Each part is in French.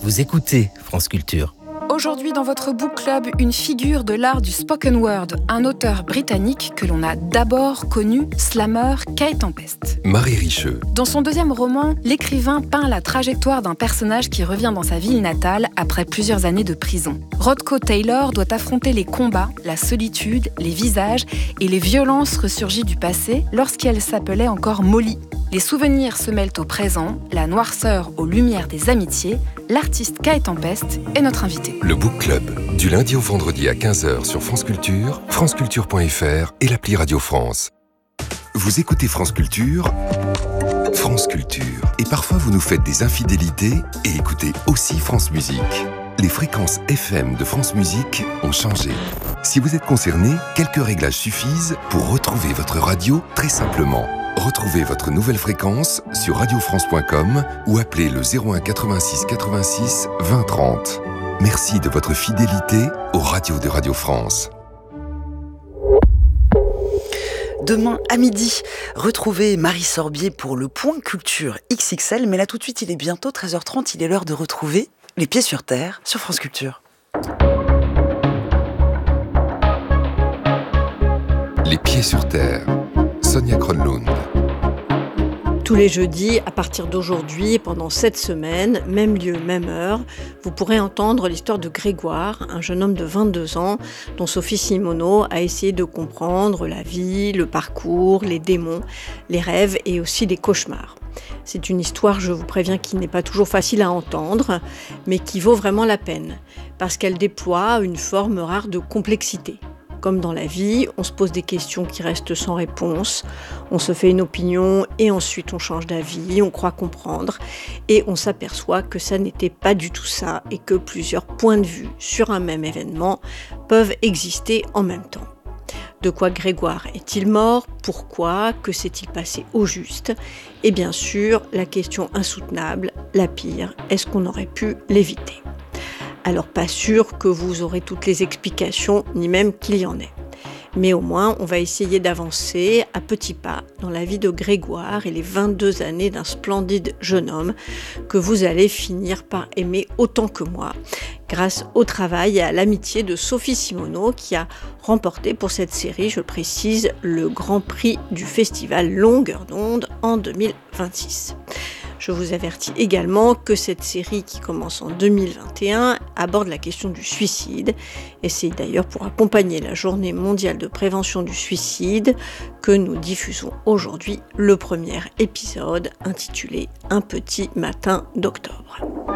Vous écoutez France Culture. Aujourd'hui dans votre book club, une figure de l'art du spoken word, un auteur britannique que l'on a d'abord connu, slammer Kay Tempest. Marie Richeux. Dans son deuxième roman, l'écrivain peint la trajectoire d'un personnage qui revient dans sa ville natale après plusieurs années de prison. Rodko Taylor doit affronter les combats, la solitude, les visages et les violences ressurgies du passé lorsqu'elle s'appelait encore Molly. Les souvenirs se mêlent au présent, la noirceur aux lumières des amitiés. L'artiste Kay Tempest est notre invité. Le Book Club, du lundi au vendredi à 15h sur France Culture, franceculture.fr et l'appli Radio France. Vous écoutez France Culture, France Culture. Et parfois vous nous faites des infidélités et écoutez aussi France Musique. Les fréquences FM de France Musique ont changé. Si vous êtes concerné, quelques réglages suffisent pour retrouver votre radio très simplement. Retrouvez votre nouvelle fréquence sur radiofrance.com ou appelez le 01 86 86 20 30. Merci de votre fidélité aux radios de Radio France. Demain à midi, retrouvez Marie Sorbier pour le Point Culture XXL. Mais là tout de suite, il est bientôt 13h30, il est l'heure de retrouver Les Pieds sur Terre sur France Culture. Les Pieds sur Terre, Sonia Kronlund. Tous les jeudis, à partir d'aujourd'hui, pendant 7 semaines, même lieu, même heure, vous pourrez entendre l'histoire de Grégoire, un jeune homme de 22 ans, dont Sophie Simoneau a essayé de comprendre la vie, le parcours, les démons, les rêves et aussi les cauchemars. C'est une histoire, je vous préviens, qui n'est pas toujours facile à entendre, mais qui vaut vraiment la peine, parce qu'elle déploie une forme rare de complexité. Comme dans la vie, on se pose des questions qui restent sans réponse, on se fait une opinion et ensuite on change d'avis, on croit comprendre et on s'aperçoit que ça n'était pas du tout ça et que plusieurs points de vue sur un même événement peuvent exister en même temps. De quoi Grégoire est-il mort ? Pourquoi ? Que s'est-il passé au juste ? Et bien sûr, la question insoutenable, la pire, est-ce qu'on aurait pu l'éviter ? Alors pas sûr que vous aurez toutes les explications, ni même qu'il y en ait. Mais au moins, on va essayer d'avancer à petits pas dans la vie de Grégoire et les 22 années d'un splendide jeune homme que vous allez finir par aimer autant que moi, grâce au travail et à l'amitié de Sophie Simoneau qui a remporté pour cette série, je précise, le Grand Prix du Festival Longueur d'onde en 2026. Je vous avertis également que cette série qui commence en 2021 aborde la question du suicide et c'est d'ailleurs pour accompagner la journée mondiale de prévention du suicide que nous diffusons aujourd'hui le premier épisode intitulé « Un petit matin d'octobre ».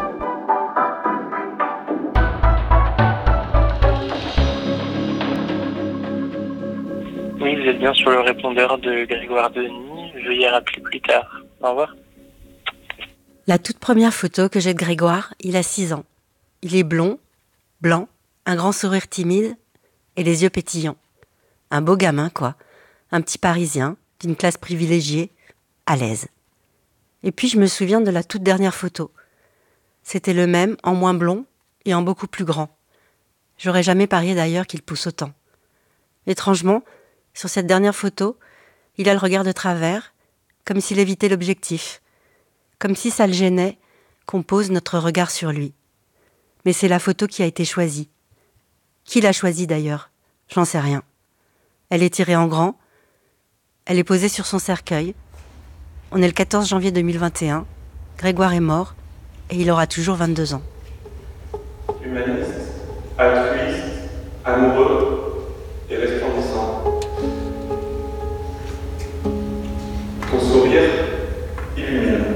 Oui, vous êtes bien sur le répondeur de Grégoire Denis. Veuillez rappeler plus tard. Au revoir. La toute première photo que j'ai de Grégoire, il a 6 ans. Il est blond, blanc, un grand sourire timide et les yeux pétillants. Un beau gamin, quoi. Un petit Parisien, d'une classe privilégiée, à l'aise. Et puis je me souviens de la toute dernière photo. C'était le même, en moins blond et en beaucoup plus grand. J'aurais jamais parié d'ailleurs qu'il pousse autant. Étrangement, sur cette dernière photo, il a le regard de travers, comme s'il évitait l'objectif. Comme si ça le gênait qu'on pose notre regard sur lui. Mais c'est la photo qui a été choisie. Qui l'a choisie d'ailleurs ? J'en sais rien. Elle est tirée en grand. Elle est posée sur son cercueil. On est le 14 janvier 2021. Grégoire est mort et il aura toujours 22 ans. Humaniste, altruiste, amoureux et resplendissant. Ton sourire illumine.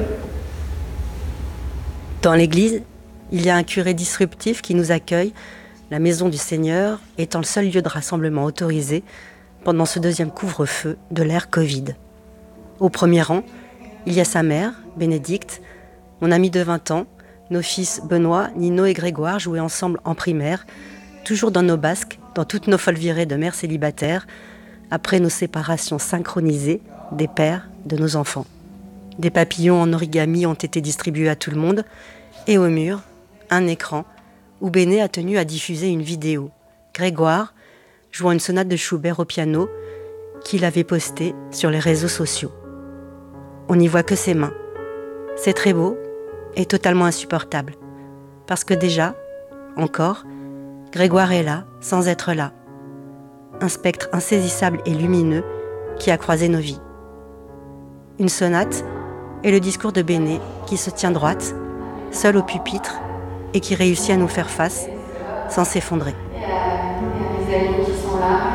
Dans l'église, il y a un curé disruptif qui nous accueille, la maison du Seigneur étant le seul lieu de rassemblement autorisé pendant ce deuxième couvre-feu de l'ère Covid. Au premier rang, il y a sa mère, Bénédicte, mon amie de 20 ans, nos fils Benoît, Nino et Grégoire jouaient ensemble en primaire, toujours dans nos basques, dans toutes nos folles virées de mères célibataires, après nos séparations synchronisées des pères de nos enfants. Des papillons en origami ont été distribués à tout le monde, et au mur, un écran, où Béné a tenu à diffuser une vidéo. Grégoire, jouant une sonate de Schubert au piano, qu'il avait postée sur les réseaux sociaux. On n'y voit que ses mains. C'est très beau et totalement insupportable. Parce que déjà, encore, Grégoire est là, sans être là. Un spectre insaisissable et lumineux qui a croisé nos vies. Une sonate et le discours de Béné qui se tient droite, seul au pupitre, et qui réussit à nous faire face sans s'effondrer. Il y a des amis qui sont là.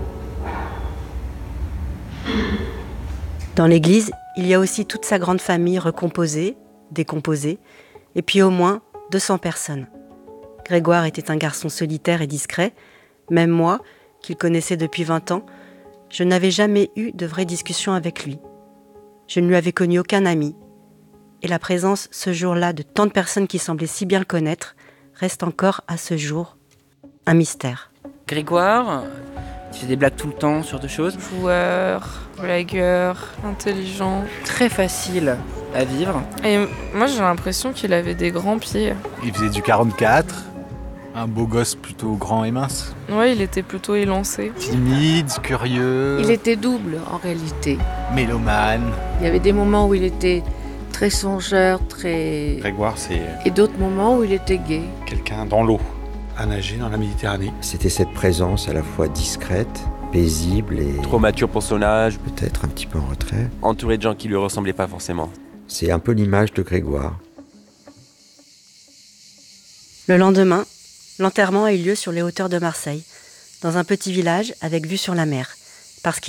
Dans l'église, il y a aussi toute sa grande famille recomposée, décomposée, et puis au moins 200 personnes. Grégoire était un garçon solitaire et discret. Même moi, qu'il connaissait depuis 20 ans, je n'avais jamais eu de vraie discussion avec lui. Je ne lui avais connu aucun ami. Et la présence ce jour-là de tant de personnes qui semblaient si bien le connaître reste encore à ce jour un mystère. Grégoire, il fait des blagues tout le temps sur deux choses. Joueur, blagueur, intelligent. Très facile à vivre. Et moi j'ai l'impression qu'il avait des grands pieds. Il faisait du 44, un beau gosse plutôt grand et mince. Ouais, il était plutôt élancé. Timide, curieux. Il était double en réalité. Mélomane. Il y avait des moments où il était très songeur, très... Grégoire, c'est... Et d'autres moments où il était gai. Quelqu'un dans l'eau, à nager dans la Méditerranée. C'était cette présence à la fois discrète, paisible et... Trop mature pour son âge. Peut-être un petit peu en retrait. Entouré de gens qui lui ressemblaient pas forcément. C'est un peu l'image de Grégoire. Le lendemain, l'enterrement a eu lieu sur les hauteurs de Marseille, dans un petit village avec vue sur la mer, parce qu'il